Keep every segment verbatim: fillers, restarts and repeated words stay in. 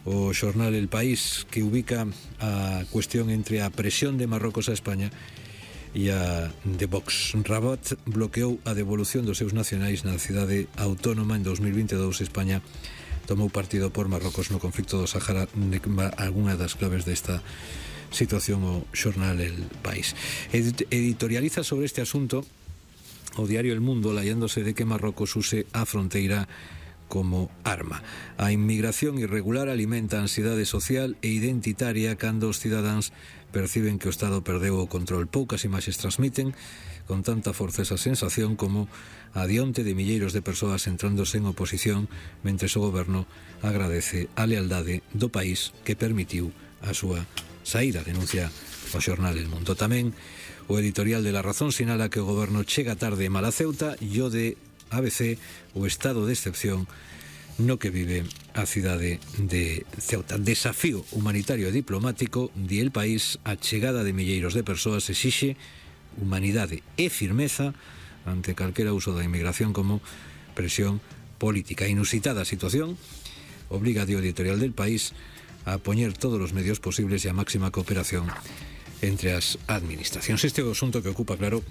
o xornal El País, que ubica a cuestión entre a presión de Marrocos a España e a de Vox. Rabat bloqueou a devolución dos seus nacionais na cidade autónoma en dos mil vinte e dous. España tomou partido por Marrocos no conflicto do Sahara. Algunha das claves desta situación o xornal El País. Editorializa sobre este asunto o diario El Mundo, laiándose de que Marrocos use a fronteira como arma. A inmigración irregular alimenta a ansiedade social e identitaria cando os cidadáns perciben que o Estado perdeu o control. Poucas imaxes transmiten con tanta forza esa sensación como a dionte de milleiros de persoas entrándose en oposición mentres o goberno agradece a lealdade do país que permitiu a súa saída, denuncia o xornal El Mundo. Tamén o editorial de La Razón sinala que o goberno chega tarde mal a Ceuta e o de A B C o estado de excepción no que vive a cidade de Ceuta. Desafío humanitario e diplomático, di El País, a chegada de milleiros de persoas exixe humanidade e firmeza ante calquera uso da inmigración como presión política. Inusitada situación obriga o editorial del País a poñer todos os medios posibles e a máxima cooperación entre as administracións. Este é o asunto que ocupa, claro,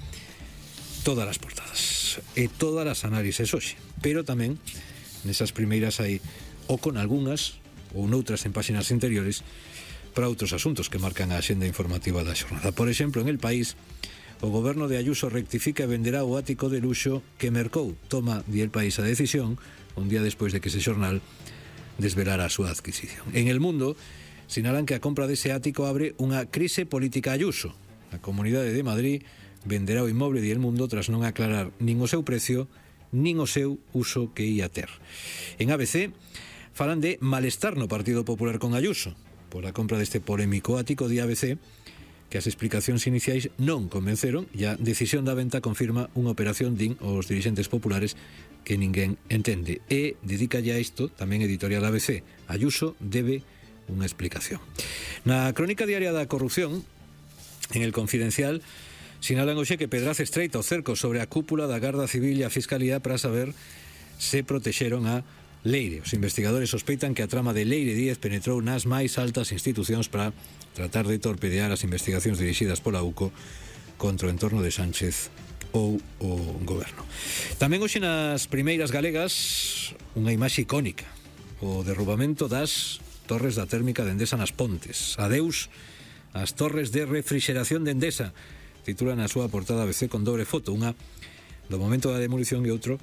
todas as portadas e todas as análises hoxe, pero tamén nesas primeiras hai ou con algunhas ou noutras en páxinas interiores para outros asuntos que marcan a axenda informativa da xornada. Por exemplo, en El País, o goberno de Ayuso rectifica e venderá o ático de luxo que mercou. Toma, di El País, a decisión un día despois de que ese xornal desvelar a súa adquisición. En El Mundo sinalan que a compra dese ático abre unha crise política a Ayuso. A Comunidade de Madrid venderá o inmoble de El Mundo tras non aclarar nin o seu precio nin o seu uso que ia ter. En A B C falan de malestar no Partido Popular con Ayuso por a compra deste polémico ático. De A B C que as explicacións iniciais non convenceron e a decisión da venta confirma unha operación, din os dirixentes populares, que ninguén entende. E dedica ya isto tamén editorial A B C. Ayuso debe unha explicación. Na crónica diaria da corrupción, en El Confidencial, sinalan hoxe que Pedraz estreita o cerco sobre a cúpula da Garda Civil e a Fiscalía para saber se protexeron a Leire. Os investigadores sospeitan que a trama de Leire Díez penetrou nas máis altas institucións para tratar de torpedear as investigacións dirixidas pola U C O contra o entorno de Sánchez ou o goberno. Tamén hoxe nas primeiras galegas unha imaxe icónica, o derrubamento das torres da térmica de Endesa nas Pontes. Adeus as torres de refrixeración de Endesa, titula na súa portada A B C con dobre foto, unha do momento da demolición e outro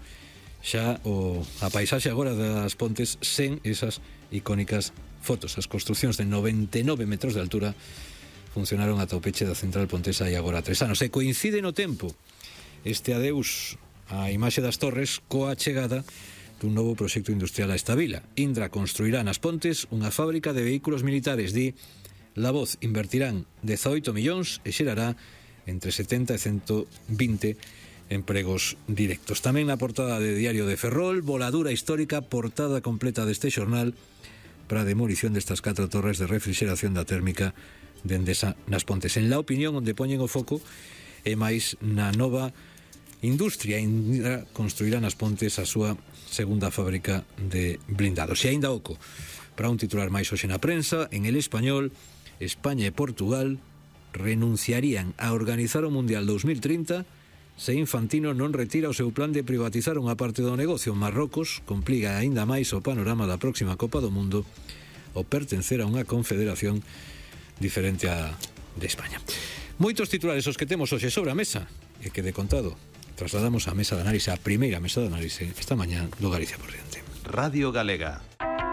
xa o a paisaxe agora das Pontes sen esas icónicas fotos. As construcións de noventa e nove metros de altura funcionaron ata o peche da central pontesa e agora tres anos. E coincide no tempo este adeus á imaxe das torres coa chegada dun novo proxecto industrial a esta vila. Indra construirá nas Pontes unha fábrica de vehículos militares. Di La Voz, invertirán dezaoito millóns e xerará entre setenta e ciento vinte empregos directos. Tamén na portada de Diario de Ferrol, voladura histórica, portada completa deste xornal para a demolición destas catro torres de refrixeración da térmica de Endesa nas Pontes. En La Opinión, onde poñen o foco e máis na nova industria. Indra construirá nas Pontes a súa segunda fábrica de blindados. E aínda oco para un titular máis hoxe na prensa, en El Español, España e Portugal renunciarían a organizar o Mundial dos mil trinta se Infantino non retira o seu plan de privatizar unha parte do negocio. Marrocos complica aínda máis o panorama da próxima Copa do Mundo o pertencer a unha confederación diferente a de España. Moitos titulares os que temos hoxe sobre a mesa e que de contado trasladamos a mesa de análise, a primeira mesa de análise esta mañá do Galicia por diante. Radio Galega.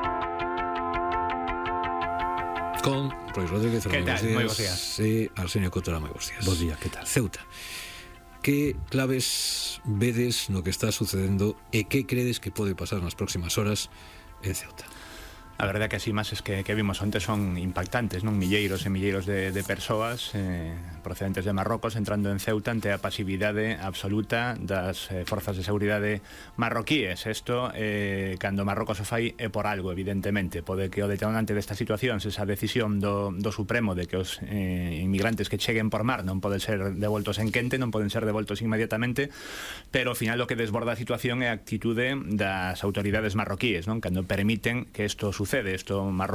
Con Roy Rodríguez, que tal? Moi bons días. E Arsenio Cotora, moi bons días. Bos días, que tal? Ceuta. Que claves vedes no que está sucedendo e que credes que pode pasar nas próximas horas en Ceuta? A verdade é que as imaxes que, que vimos onte son impactantes, non? Milleiros e milleiros de, de persoas eh, procedentes de Marrocos entrando en Ceuta ante a pasividade absoluta das eh, forzas de seguridade marroquíes. Isto, eh, cando Marrocos o fai, é por algo, evidentemente. Pode que o detonante desta situación, esa decisión do, do Supremo de que os eh, inmigrantes que cheguen por mar non poden ser devoltos en quente, non poden ser devoltos inmediatamente, pero ao final o que desborda a situación é a actitude das autoridades marroquíes, non? Cando permiten que isto sucede. Isto Marrocos